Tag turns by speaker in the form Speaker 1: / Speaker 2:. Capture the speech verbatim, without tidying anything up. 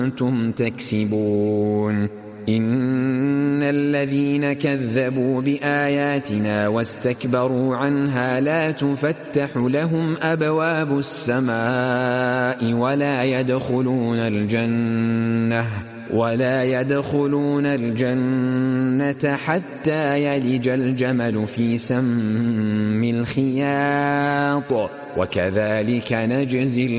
Speaker 1: كنتم تكسبون إن الذين كذبوا بآياتنا واستكبروا عنها لا تفتح لهم أبواب السماء ولا يدخلون الجنة ولا يدخلون الجنة حتى يلج الجمل في سم الخياط وكذلك نجزي